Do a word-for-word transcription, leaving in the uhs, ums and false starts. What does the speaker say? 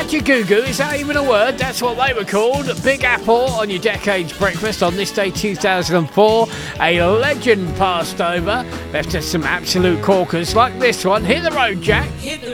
Magic Goo Goo, is that even a word? That's what they were called. Big Apple on your Decades Breakfast on this day two thousand four. A legend passed over, left us some absolute corkers like this one. Hit the road, Jack.